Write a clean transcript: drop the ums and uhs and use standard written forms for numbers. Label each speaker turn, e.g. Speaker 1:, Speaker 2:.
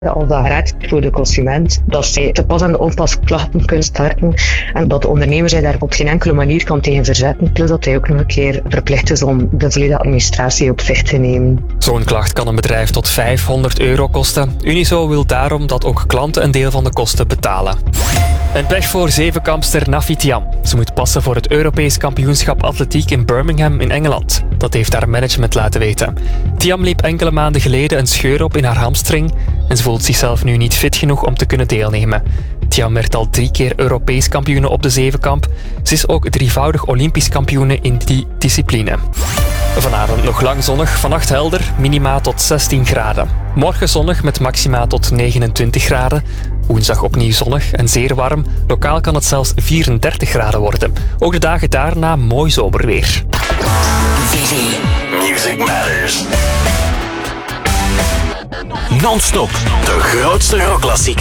Speaker 1: Als dat recht is voor de consument, dat zij te pas en onpas klachten kunnen starten en dat de ondernemer zich daar op geen enkele manier kan tegen verzetten, plus dat hij ook nog een keer verplicht is om de volledige administratie op zich te nemen.
Speaker 2: Zo'n klacht kan een bedrijf tot €500 kosten. Unizo wil daarom dat ook klanten een deel van de kosten betalen. En pech voor zevenkampster Nafi Thiam. Ze moet passen voor het Europees kampioenschap atletiek in Birmingham in Engeland. Dat heeft haar management laten weten. Thiam liep enkele maanden geleden een scheur op in haar hamstring en ze voelt zichzelf nu niet fit genoeg om te kunnen deelnemen. Thiam werd al 3 keer Europees kampioene op de zevenkamp. Ze is ook drievoudig Olympisch kampioene in die discipline. Vanavond nog lang zonnig, vannacht helder, minima tot 16 graden. Morgen zonnig met maxima tot 29 graden. Woensdag opnieuw zonnig en zeer warm. Lokaal kan het zelfs 34 graden worden. Ook de dagen daarna mooi zomerweer.
Speaker 3: Music Matters. Non-stop, de grootste rockklassiekers.